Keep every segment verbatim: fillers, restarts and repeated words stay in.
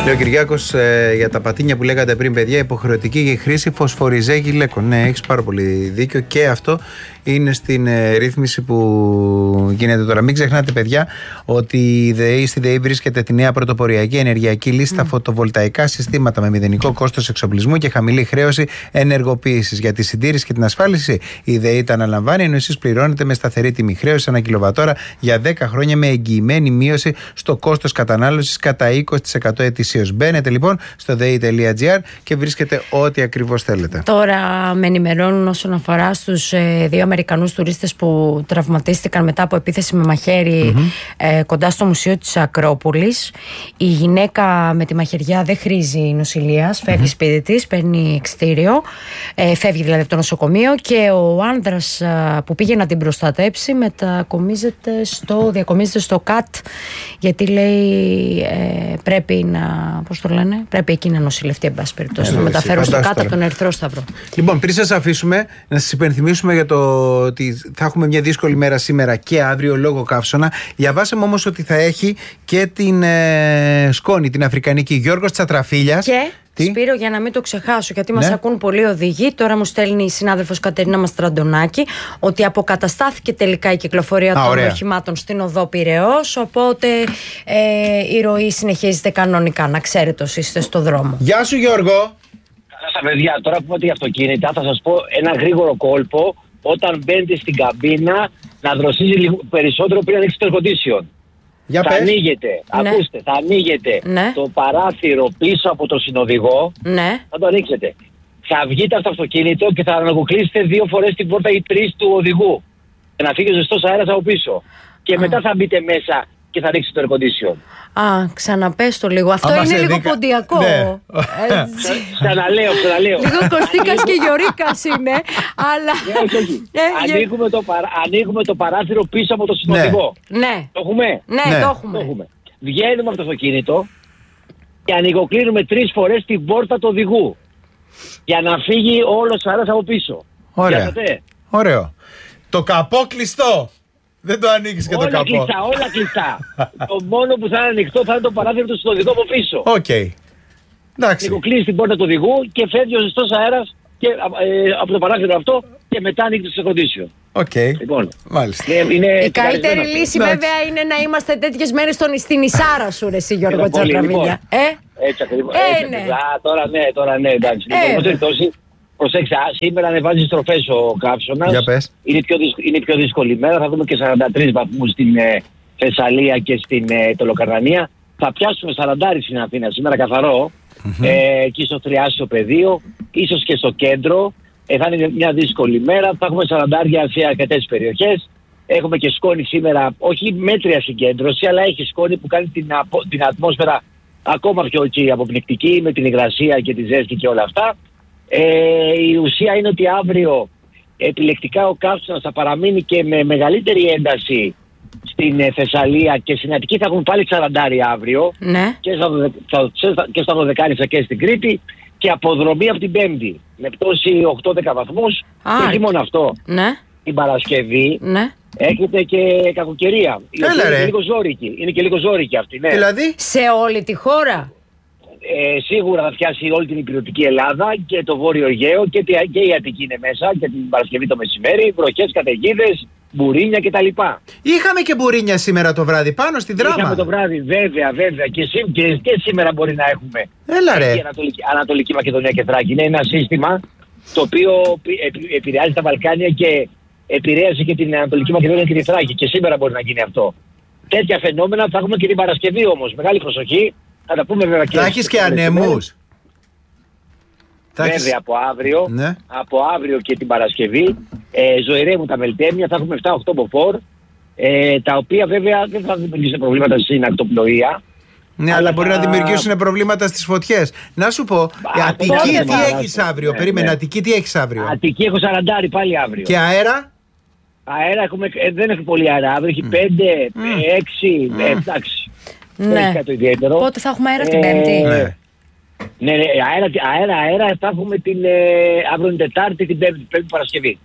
Λέει ο Κυριάκος ε, για τα πατίνια που λέγατε πριν, παιδιά, υποχρεωτική για χρήση φωσφοριζέ γυλαίκων. Ναι, έχεις πάρα πολύ δίκιο και αυτό είναι στην ε, ρύθμιση που γίνεται τώρα. Μην ξεχνάτε, παιδιά, ότι η ΔΕΗ, στη ΔΕΗ βρίσκεται τη νέα πρωτοποριακή ενεργειακή λύση στα mm. φωτοβολταϊκά συστήματα με μηδενικό κόστος εξοπλισμού και χαμηλή χρέωση ενεργοποίησης. Για τη συντήρηση και την ασφάλιση, η ΔΕΗ τα αναλαμβάνει, ενώ εσείς πληρώνετε με σταθερή τιμή χρέωση ανά κιλοβατόρα για δέκα χρόνια με εγγυημένη μείωση στο κόστος κατανάλωσης κατά είκοσι τοις εκατό ετησίως. Μπαίνετε λοιπόν στο δε ι τελεία τζι άρ και βρίσκετε ό,τι ακριβώς θέλετε. Τώρα με ενημερώνουν όσον αφορά στους ε, δύο Αμερικανούς τουρίστες που τραυματίστηκαν μετά από επίθεση με μαχαίρι mm-hmm. ε, κοντά στο Μουσείο της Ακρόπολης. Η γυναίκα με τη μαχαιριά δεν χρήζει νοσηλείας, φεύγει mm-hmm. σπίτι της, παίρνει εξιτήριο, ε, φεύγει δηλαδή από το νοσοκομείο, και ο άνδρας ε, που πήγε να την προστατέψει μετακομίζεται στο, διακομίζεται στο ΚΑΤ, γιατί λέει ε, πρέπει να, πώς το λένε, πρέπει εκεί να νοσηλευτεί, εν πάση περιπτώσει, να το μεταφέρω στο ΚΑΤ από τον Ερυθρό Σταυρό. Λοιπόν, πριν σας αφήσουμε, να σας υπενθυμίσουμε για το ότι θα έχουμε μια δύσκολη μέρα σήμερα και αύριο λόγω καύσωνα. Διαβάσαμε όμως ότι θα έχει και την ε, σκόνη, την αφρικανική. Γιώργος Τσατραφίλιας. Και τι? Σπύρο, για να μην το ξεχάσω, γιατί ναι. μας ακούν πολλοί οδηγοί. Τώρα μου στέλνει η συνάδελφος Κατερίνα Μαστραντονάκη ότι αποκαταστάθηκε τελικά η κυκλοφορία Α, των ωραία. οχημάτων στην οδό Πειραιώς. Οπότε ε, η ροή συνεχίζεται κανονικά. Να ξέρετε όσοι είστε στο δρόμο. Γεια σου, Γιώργο. Καλά στα παιδιά. Τώρα που είπατε για αυτοκίνητα, θα σας πω ένα γρήγορο κόλπο. Όταν μπαίνετε στην καμπίνα, να δροσίζει λίγο περισσότερο πριν ανοίξει το air condition. Για θα πες. ανοίγετε, ναι. ακούστε, θα ανοίγετε ναι. το παράθυρο πίσω από το συνοδηγό, ναι. θα το ανοίξετε. Θα βγείτε από το αυτοκίνητο και θα αναγκοκλείσετε δύο φορές την πόρτα ή τρεις του οδηγού. Για να φύγει ο ζεστός αέρας από πίσω. Και Α. μετά θα μπείτε μέσα και θα ανοίξετε το air condition. Α, ξαναπες το λίγο. Αυτό Άμα είναι λίγο δίκα... ποντιακό. Ναι. Ξαναλέω, ξαναλέω. Λίγο Κωστίκας και Γιωρίκας είναι. Αλλά... Ναι, όχι, ε, ανοίγουμε, το παρα... ανοίγουμε το παράθυρο πίσω από το συνοδηγό. Ναι. Το έχουμε. Ναι, ναι. Το, έχουμε. το έχουμε. Βγαίνουμε από το αυτοκίνητο και ανοιγοκλίνουμε τρεις φορές την πόρτα του οδηγού. Για να φύγει όλος ο αέρας από πίσω. Ωραία. Ωραίο. Το καπό κλειστό. Δεν το ανοίγεις και όλα το καπό. Κλειστά, όλα κλειστά. Το μόνο που θα είναι ανοιχτό θα είναι το παράθυρο του οδηγού από πίσω. Οκ. Okay. Εντάξει. Κλείνεις την πόρτα του οδηγού και φεύγει ο ζεστός αέρας και, ε, από το παράθυρο αυτό και μετά ανοίγει το air-condition. Οκ. Okay. Λοιπόν, μάλιστα. Είναι, είναι η καλύτερη λύση εντάξει. βέβαια είναι να είμαστε τέτοιες μέρες στον, στην Ισάρα σου, ρε εσύ Γιώργο Τσατραβίλια. Λοιπόν, ε? Έτσι ακριβώς. Ε, ναι. Α, τώρα ναι, τώρα ναι, εντάξει. Ε, λοιπόν, ναι. Προσέξτε, σήμερα ανεβάζει στροφές ο καύσωνας. Για πες. Είναι πιο, δύσκολη, είναι πιο δύσκολη ημέρα. Θα δούμε και σαράντα τρεις βαθμούς στην ε, Θεσσαλία και στην ε, Τελοκαρνανία. Θα πιάσουμε σαράντα στην Αθήνα σήμερα καθαρό. Mm-hmm. Ε, εκεί στο Τριάσιο πεδίο, ίσως και στο κέντρο. Ε, θα είναι μια δύσκολη ημέρα. Θα έχουμε σαράντα σε αρκετές περιοχές. Έχουμε και σκόνη σήμερα, όχι μέτρια συγκέντρωση, αλλά έχει σκόνη που κάνει την, απο, την ατμόσφαιρα ακόμα πιο εκεί, αποπνικτική, με την υγρασία και τη ζέστη και όλα αυτά. Ε, η ουσία είναι ότι αύριο επιλεκτικά ο καύσωνας θα παραμείνει και με μεγαλύτερη ένταση στην ε, Θεσσαλία και στην Αττική. Θα έχουν πάλι σαράντα αύριο ναι. και, στα, στα, και στα Δωδεκάνησα και στην Κρήτη, και αποδρομή από την Πέμπτη με πτώση οκτώ δέκα βαθμούς. Α, και όχι μόνο αυτό, ναι. την Παρασκευή ναι. έχετε και κακοκαιρία. Έλα, είναι, και λίγο ζώρικη. είναι και λίγο ζώρικη αυτή. Ναι. Δηλαδή σε όλη τη χώρα. Ε, σίγουρα θα πιάσει όλη την υπηρετική Ελλάδα και το Βόρειο Αιγαίο και, και η Αττική είναι μέσα και την Παρασκευή το μεσημέρι, βροχές, καταιγίδες, μπουρίνια κτλ. Είχαμε και μπουρίνια σήμερα το βράδυ πάνω στην Δράμα. Είχαμε το βράδυ, βέβαια, βέβαια. Και, σή, και, και σήμερα μπορεί να έχουμε. Έλα ρε. Ανατολική, Ανατολική Μακεδονία και Θράκη. Είναι ένα σύστημα το οποίο επηρεάζει τα Βαλκάνια και επηρέασε και την Ανατολική Μακεδονία και τη Θράκη. Και σήμερα μπορεί να γίνει αυτό. Τέτοια φαινόμενα θα έχουμε και την Παρασκευή όμως. Μεγάλη προσοχή. Θα τα πούμε βέβαια και θα έχεις και ανεμούς. Βέβαια έχεις... από αύριο, ναι. από αύριο και την Παρασκευή ε, ζωηρεύουν τα μελτέμια, θα έχουμε επτά οκτώ μποφόρ, ε, τα οποία βέβαια δεν θα δημιουργήσουν προβλήματα στην ακτοπλοεία. Ναι, αλλά μπορεί θα... να δημιουργήσουν προβλήματα στις φωτιές. Να σου πω, η Αττική τι έχεις αύριο, ναι, περίμενε, ναι. Αττική τι έχεις αύριο. Αττική έχω σαράντα πάλι αύριο. Και αέρα? Αέρα έχουμε, ε, δεν έχει πολύ αέρα, αύριο έχει πέντε, έξι, εντάξει. Ναι. Πότε θα έχουμε αέρα την Πέμπτη? Ε, ναι, ναι, αέρα, αέρα, αέρα θα έχουμε την, ε, αύριο την Τετάρτη, την Πέμπτη, Πέμπτη Παρασκευή.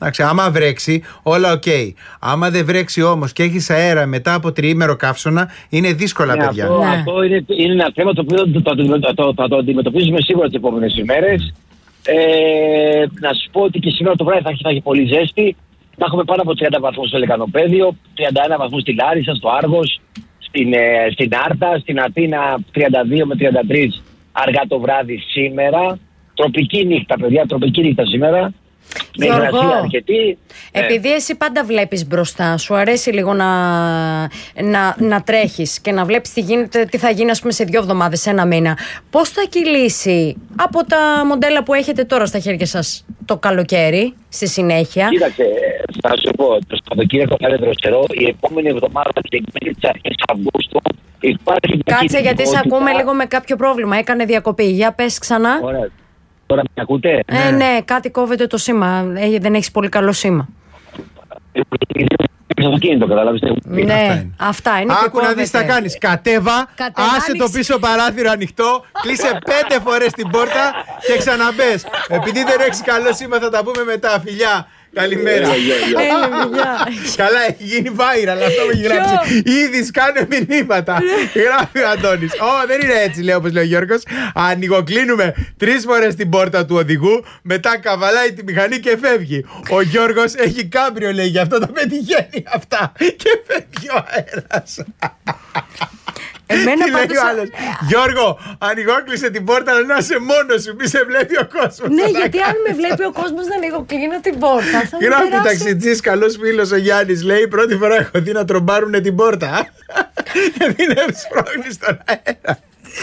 Εντάξει, άμα βρέξει, όλα οκ. Okay. Άμα δεν βρέξει όμως και έχεις αέρα μετά από τριήμερο καύσωνα, είναι δύσκολα, ναι, παιδιά. Αυτό, ναι. αυτό είναι, είναι ένα θέμα το οποίο θα το, το, το, το, το αντιμετωπίζουμε σίγουρα τις επόμενες ημέρες. Ε, να σου πω ότι και σήμερα το βράδυ θα έχει, θα έχει πολύ ζέστη. Θα έχουμε πάνω από τριάντα βαθμούς στο Λεκανοπέδιο, τριάντα ένα βαθμούς στη Λάρισα, στο Άργος, στην, ε, στην Άρτα, στην Αθήνα τριάντα δύο με τριάντα τρία αργά το βράδυ σήμερα. Τροπική νύχτα, παιδιά, τροπική νύχτα σήμερα. Με υγρασία αρκετή. Επειδή εσύ πάντα βλέπεις μπροστά, σου αρέσει λίγο να, να, να τρέχεις και να βλέπεις τι, γίνεται, τι θα γίνει, ας πούμε, σε δύο εβδομάδες, ένα μήνα. Πώς θα κυλήσει από τα μοντέλα που έχετε τώρα στα χέρια σας το καλοκαίρι, στη συνέχεια? Κοίταξε, θα σου πω, το Σαββατοκύριακο θα είναι δροσερό. Η επόμενη εβδομάδα και μέχρι τις αρχές Αυγούστου υπάρχει. Κάτσε, γιατί σε ακούμε λίγο με κάποιο πρόβλημα. Έκανε διακοπή. Για πες ξανά. Ωραία. Τώρα με ακούτε? Ε, ναι. ναι, κάτι κόβεται το σήμα. Ε, δεν έχεις πολύ καλό σήμα. Αυτοκίνητο, καταλάβεις. Ναι, αυτά είναι. Αυτά είναι. Άκου να δεις τι θα κάνεις. Κατέβα, Κατεβά, άσε το πίσω παράθυρο ανοιχτό, κλείσε πέντε φορές την πόρτα και ξαναμπες. Επειδή δεν έχεις καλό σήμα, θα τα πούμε μετά. Φιλιά. Καλημέρα. Καλά, έχει γίνει viral αυτό που έχει γράψει. Ήδη σκάνε μηνύματα. Γράφει ο Αντώνης. Ω, δεν είναι έτσι, λέει, όπως λέει ο Γιώργος. Ανοιγοκλίνουμε τρεις φορές την πόρτα του οδηγού, μετά καβαλάει τη μηχανή και φεύγει. Ο Γιώργος έχει κάμπριο, λέει, γι' αυτό το πετυχαίνει αυτά. Και φεύγει ο αέρας. Εμένα πάντως... άλλος, Γιώργο, ανοιγόκλεισε την πόρτα, αλλά να είσαι μόνος σου, μη σε βλέπει ο κόσμος. Ναι, γιατί αν με βλέπει ο κόσμος να ανοιγοκλίνω την πόρτα, θα με Γράφει περάσω... ταξιτζής, καλός φίλος ο Γιάννης, λέει, πρώτη φορά έχω δει να τρομπάρουνε την πόρτα. Γιατί είναι σπρώχνει στον αέρα.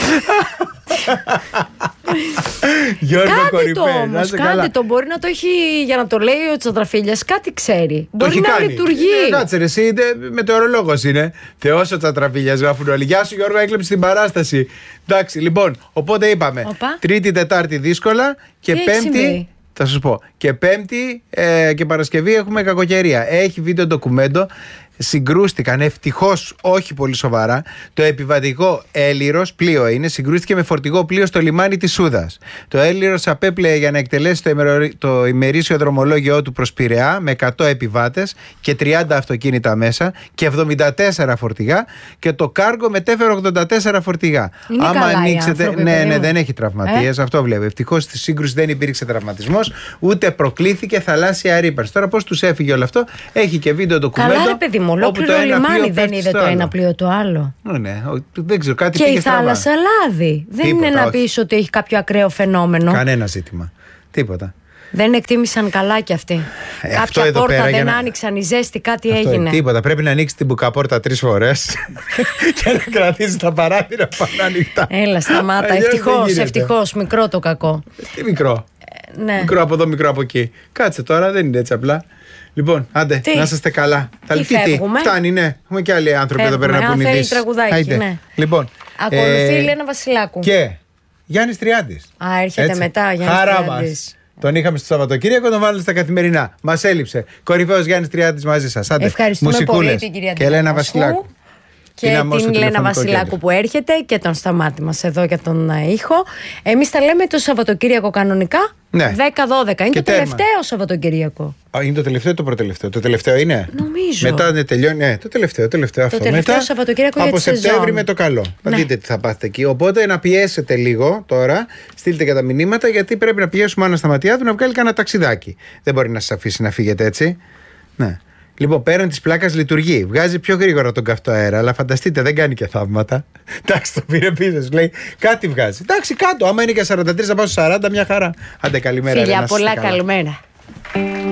Γιώργο, κάτι το όμως, κάτι το μπορεί να το έχει, για να το λέει ο Τσατραφίλιας, κάτι ξέρει. Το μπορεί να κάνει. λειτουργεί. Ε, κάτσε ρε, εσύ μετεωρολόγος είναι. Θεός ο Τσατραφίλιας, γράφουν όλοι. Γεια σου Γιώργο, έκλεψε την παράσταση. Εντάξει, λοιπόν, οπότε είπαμε Οπα. Τρίτη, Τετάρτη δύσκολα και Τι Πέμπτη. Θα σας πω. Και Πέμπτη ε, και Παρασκευή έχουμε κακοκαιρία. Έχει βίντεο ντοκουμέντο. Συγκρούστηκαν, ευτυχώς όχι πολύ σοβαρά, το επιβατικό Έλυρος, πλοίο είναι, συγκρούστηκε με φορτηγό πλοίο στο λιμάνι της Σούδας. Το Έλυρος απέπλεε για να εκτελέσει το, ημερο... το ημερήσιο δρομολόγιο του προς Πειραιά με εκατό επιβάτες και τριάντα αυτοκίνητα μέσα και εβδομήντα τέσσερα φορτηγά, και το κάργο μετέφερε ογδόντα τέσσερα φορτηγά. Είναι Άμα καλά ανοίξετε. άνθρωποι, ναι, παιδί ναι, μου. δεν έχει τραυματίες, ε? Αυτό βλέπω. Ευτυχώς στη σύγκρουση δεν υπήρξε τραυματισμός, ούτε προκλήθηκε θαλάσσια ρήπανση. Τώρα πώς τους έφυγε όλο αυτό, έχει και βίντεο ντοκουμέντο. Καλά, ρε παιδί μου. Ολόκληρο λιμάνι δεν είδε το ένα πλοίο το άλλο. Ναι, ναι, δεν ξέρω, κάτι και πήγε η θάλασσα στραβά. λάδι. Δεν Τίποτα, είναι να όχι. πεις ότι έχει κάποιο ακραίο φαινόμενο. Κανένα ζήτημα. Τίποτα. Δεν εκτίμησαν καλά κι αυτοί. Ε, αυτό Κάποια εδώ πόρτα πέρα δεν να... άνοιξαν, η ζέστη, κάτι αυτό έγινε. Τίποτα. Πρέπει να ανοίξει την μπουκαπόρτα τρεις φορές και να κρατήσει τα παράθυρα πάνω ανοιχτά. Έλα, σταμάτα. Ευτυχώς, ευτυχώς. Μικρό το κακό. Τι μικρό. Ε, ναι. Μικρό από εδώ, μικρό από εκεί. Κάτσε τώρα, δεν είναι έτσι απλά. Λοιπόν, άντε, τι? να είστε καλά. Τι φεύγουμε? Φτάνει, ναι. Έχουμε και άλλοι άνθρωποι Φεύγουμε. εδώ πέρα να Α, πούν θέλει ειδήσεις. τραγουδάκι, ναι. Λοιπόν, Ακολουθεί ε, η Λένα Βασιλάκου. Και Γιάννης Τριάντης. Α, έρχεται Έτσι. μετά, Γιάννης Χαρά Τριάντης. μας. Τον είχαμε στο Σαββατοκύριακο, τον βάλαμε στα καθημερινά. Μας έλειψε. Κορυφαίος Γιάννης Τριάντης μαζί σας. Άντε, ευχαριστούμε μουσικούλες. πολύ την κυρία Και Ελένα Βασιλάκου. Βασιλάκου. Και Δυναμώσου την το Λένα τηλεφωνικό Βασιλάκου κέντρο. που έρχεται και τον Σταμάτη μας εδώ για τον ε, ήχο. Εμείς τα λέμε το Σαββατοκύριακο κανονικά. Ναι. δέκα δώδεκα. Είναι Και το τέρμα. τελευταίο Σαββατοκύριακο. Α, είναι το τελευταίο ή το προτελευταίο? Το τελευταίο είναι. Νομίζω. Μετά δεν τελειώνει. Ναι, το τελευταίο. Το τελευταίο, αυτό. τελευταίο Μετά, Σαββατοκύριακο για από τη σεζόν. Σεπτέμβρη με το καλό. Θα Ναι. δείτε τι θα πάθετε εκεί. Οπότε να πιέσετε λίγο τώρα. Στείλτε και τα μηνύματα, γιατί πρέπει να πιέσουμε Άννα Σταματιάδου να βγάλει κανένα ταξιδάκι. Δεν μπορεί να σας αφήσει να φύγετε έτσι. Ναι. Λοιπόν, πέραν της πλάκας λειτουργεί. Βγάζει πιο γρήγορα τον καυτό αέρα, αλλά φανταστείτε, δεν κάνει και θαύματα. Εντάξει, το πήρε πίσω, σου λέει κάτι βγάζει. Εντάξει, κάτω. Άμα είναι και σαράντα τρία, θα πάω στο σαράντα, μια χαρά. Άντε, καλημέρα. Φιλιά, ρε, να είστε πολλά καλά. καλημέρα.